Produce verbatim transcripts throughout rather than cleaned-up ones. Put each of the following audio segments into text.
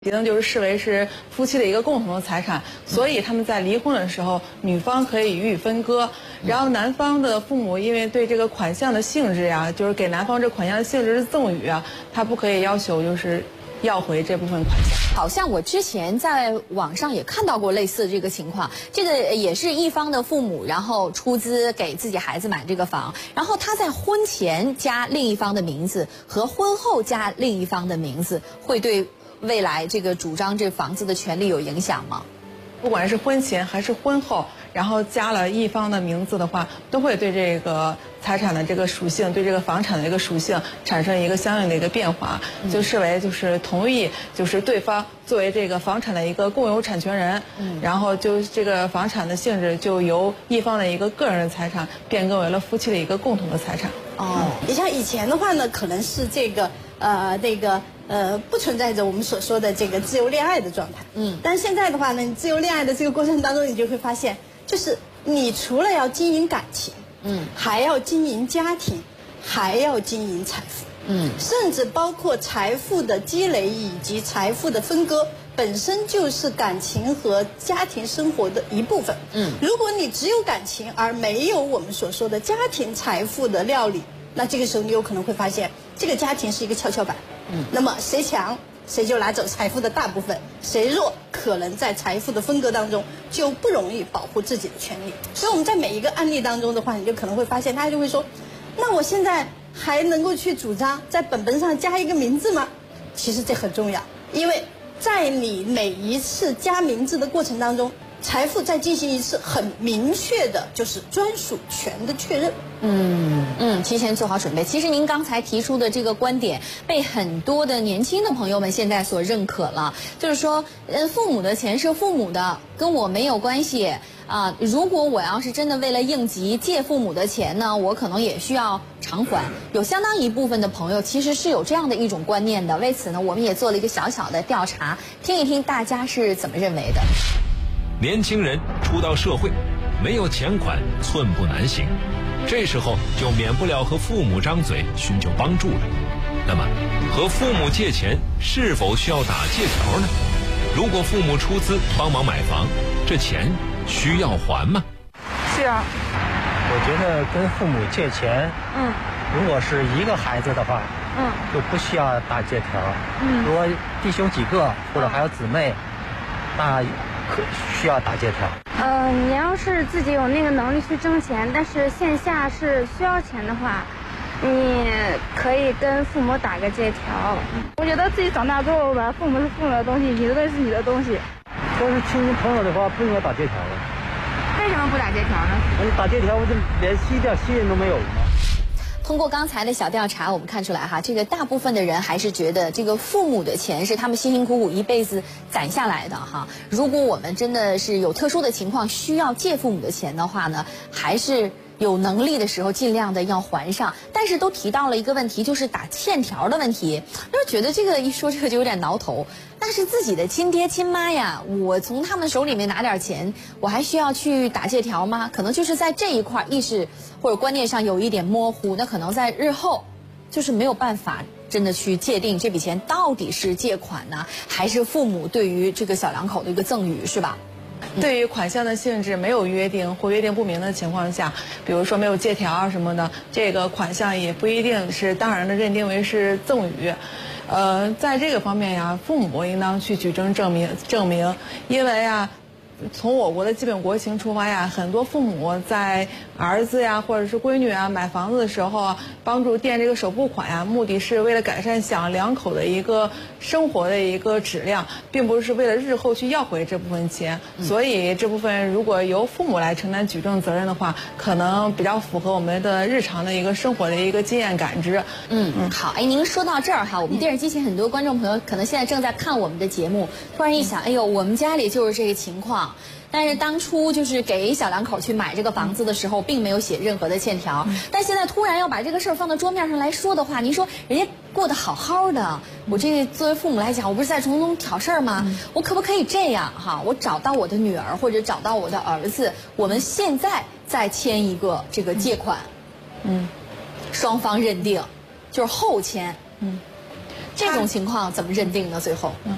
已经就是视为是夫妻的一个共同的财产，所以他们在离婚的时候，女方可以予以分割，然后男方的父母因为对这个款项的性质呀，就是给男方这款项的性质是赠与啊，他不可以要求就是要回这部分款项。 好像我之前在网上也看到过类似的这个情况，这个也是一方的父母，然后出资给自己孩子买这个房，然后他在婚前加另一方的名字和婚后加另一方的名字，会对未来这个主张这房子的权利有影响吗？ 不管是婚前还是婚后，然后加了一方的名字的话，都会对这个财产的这个属性，对这个房产的一个属性产生一个相应的一个变化，嗯、就视为就是同意，就是对方作为这个房产的一个共有产权人，嗯、然后就这个房产的性质就由一方的一个个人的财产变更为了夫妻的一个共同的财产。 哦，你像以前的话呢，可能是这个呃那个。呃，不存在着我们所说的这个自由恋爱的状态。嗯，但现在的话呢，你自由恋爱的这个过程当中，你就会发现，就是你除了要经营感情，嗯，还要经营家庭，还要经营财富，嗯，甚至包括财富的积累以及财富的分割，本身就是感情和家庭生活的一部分。嗯，如果你只有感情而没有我们所说的家庭财富的料理，那这个时候你有可能会发现，这个家庭是一个跷跷板。嗯，那么谁强谁就拿走财富的大部分，谁弱可能在财富的分割当中就不容易保护自己的权利。所以我们在每一个案例当中的话，你就可能会发现，他就会说，那我现在还能够去主张在本本上加一个名字吗？其实这很重要，因为在你每一次加名字的过程当中，财富再进行一次很明确的就是专属权的确认。 嗯嗯，提前做好准备。其实您刚才提出的这个观点，被很多的年轻的朋友们现在所认可了，就是说，呃，父母的钱是父母的，跟我没有关系啊。如果我要是真的为了应急借父母的钱呢，我可能也需要偿还。有相当一部分的朋友其实是有这样的一种观念的。为此呢，我们也做了一个小小的调查，听一听大家是怎么认为的。 年轻人初到社会，没有钱款寸步难行，这时候就免不了和父母张嘴寻求帮助了。那么和父母借钱是否需要打借条呢？如果父母出资帮忙买房，这钱需要还吗？ 是啊， 我觉得跟父母借钱，嗯，如果是一个孩子的话，嗯，就不需要打借条。嗯，如果弟兄几个或者还有姊妹，那可需要打借条。 呃，你要是自己有那个能力去挣钱，但是线下是需要钱的话，你可以跟父母打个借条。我觉得自己长大之后吧，父母是父母的东西，你的是你的东西。 要是亲戚朋友的话，不应该打借条的。 为什么不打借条呢？ 你打借条，我就连吸点吸引都没有了吗？ 通过刚才的小调查，我们看出来哈，这个大部分的人还是觉得这个父母的钱是他们辛辛苦苦一辈子攒下来的哈。如果我们真的是有特殊的情况需要借父母的钱的话呢，还是有能力的时候尽量的要还上。但是都提到了一个问题，就是打欠条的问题。就觉得这个一说这个就有点挠头。那是自己的亲爹亲妈呀，我从他们手里面拿点钱，我还需要去打借条吗？可能就是在这一块意识或者观念上有一点模糊，那可能在日后就是没有办法真的去界定这笔钱到底是借款呢，还是父母对于这个小两口的一个赠与，是吧？ 对于款项的性质没有约定或约定不明的情况下，比如说没有借条啊什么的，这个款项也不一定是当然的认定为是赠与。呃，在这个方面呀，父母应当去举证证明证明，因为啊，从我国的基本国情出发呀，很多父母在儿子呀或者是闺女啊买房子的时候啊，帮助垫这个首付款呀，目的是为了改善小两口的一个生活的一个质量，并不是为了日后去要回这部分钱。嗯、所以这部分如果由父母来承担举证责任的话，可能比较符合我们的日常的一个生活的一个经验感知。 嗯嗯，好，哎，您说到这儿哈，我们电视机前很多观众朋友可能现在正在看我们的节目，突然一想，哎呦，我们家里就是这个情况。但是当初就是给小两口去买这个房子的时候，并没有写任何的欠条。但现在突然要把这个事儿放到桌面上来说的话，您说人家过得好好的，我这个作为父母来讲，我不是在从中挑事儿吗？我可不可以这样哈？我找到我的女儿或者找到我的儿子，我们现在再签一个这个借款，嗯，双方认定，就是后签，嗯，这种情况怎么认定呢？最后，嗯。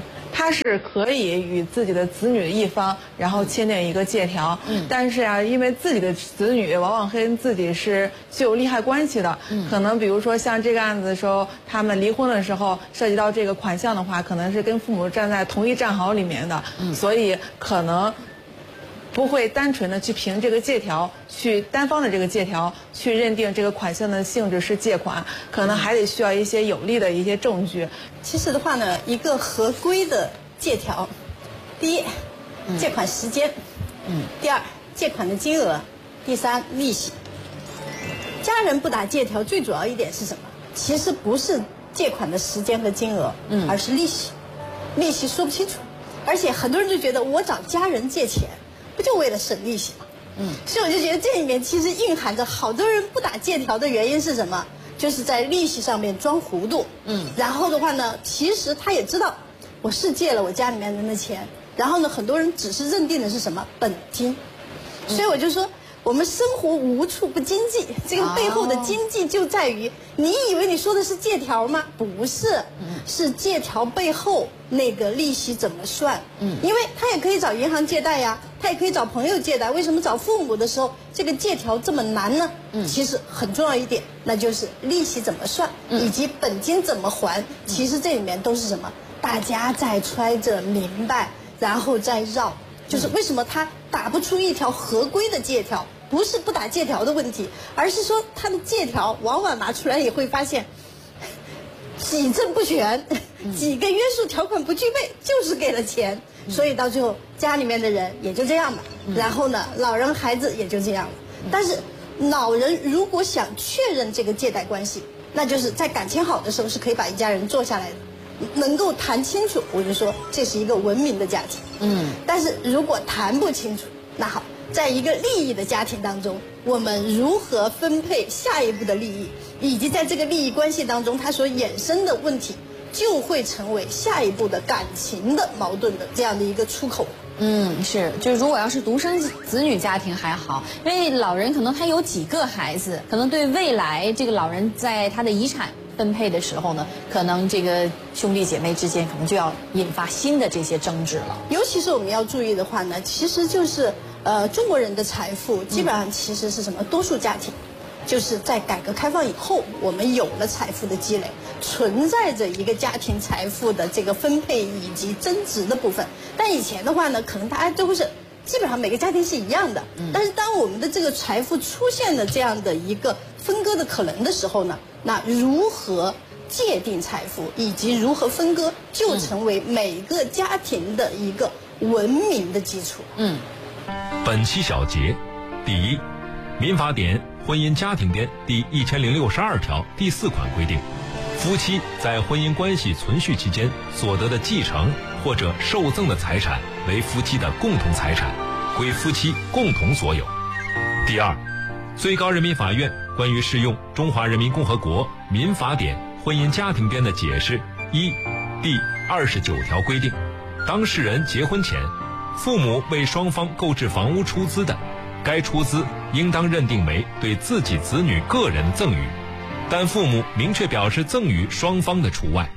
他是可以与自己的子女的一方，然后签订一个借条。嗯，但是啊，因为自己的子女往往跟自己是具有利害关系的，嗯，可能比如说像这个案子的时候，他们离婚的时候涉及到这个款项的话，可能是跟父母站在同一战壕里面的，嗯，所以可能不会单纯的去凭这个借条，去单方的这个借条去认定这个款项的性质是借款，可能还得需要一些有力的一些证据。 其实的话呢，一个合规的借条，第一，借款时间，嗯，第二，借款的金额，第三，利息。家人不打借条，最主要一点是什么？其实不是借款的时间和金额，嗯，而是利息，利息说不清楚，而且很多人就觉得我找家人借钱。不就为了省利息吗？嗯，所以我就觉得这里面其实蕴含着好多人不打借条的原因是什么？就是在利息上面装糊涂。嗯，然后的话呢，其实他也知道我是借了我家里面人的钱，然后呢，很多人只是认定的是什么本金，所以我就说。我们生活无处不经济，这个背后的经济就在于，你以为你说的是借条吗？不是，是借条背后那个利息怎么算？嗯，因为他也可以找银行借贷呀，他也可以找朋友借贷，为什么找父母的时候这个借条这么难呢？嗯，其实很重要一点，那就是利息怎么算，以及本金怎么还。其实这里面都是什么？大家在揣着明白，然后再绕。就是为什么他打不出一条合规的借条，不是不打借条的问题，而是说他的借条往往拿出来也会发现几证不全，几个约束条款不具备，就是给了钱，所以到最后家里面的人也就这样吧，然后呢，老人孩子也就这样了。但是老人如果想确认这个借贷关系，那就是在感情好的时候是可以把一家人坐下来的。能够谈清楚，我就说这是一个文明的家庭。嗯，但是如果谈不清楚，那好，在一个利益的家庭当中，我们如何分配下一步的利益，以及在这个利益关系当中它所衍生的问题，就会成为下一步的感情的矛盾的这样的一个出口。 嗯，是，就如果要是独生子女家庭还好，因为老人可能他有几个孩子，可能对未来这个老人在他的遗产分配的时候呢，可能这个兄弟姐妹之间可能就要引发新的这些争执了。 尤其是我们要注意的话呢，其实就是呃中国人的财富基本上其实是什么？多数家庭就是在改革开放以后，我们有了财富的积累，存在着一个家庭财富的这个分配以及增值的部分。但以前的话呢，可能大家都是基本上每个家庭是一样的，但是当我们的这个财富出现了这样的一个分割的可能的时候呢，那如何界定财富以及如何分割，就成为每个家庭的一个文明的基础。嗯， 本期小节，第一，民法典婚姻家庭编第一千零六十二条第四款规定，夫妻在婚姻关系存续期间所得的继承或者受赠的财产为夫妻的共同财产，归夫妻共同所有。第二，最高人民法院关于适用《中华人民共和国民法典婚姻家庭编》的解释一第二十九条规定，当事人结婚前，父母为双方购置房屋出资的，该出资应当认定为对自己子女个人赠与，但父母明确表示赠与双方的除外。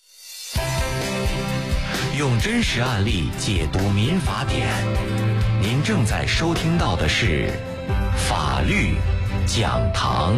用真实案例解读民法典，您正在收听到的是法律讲堂。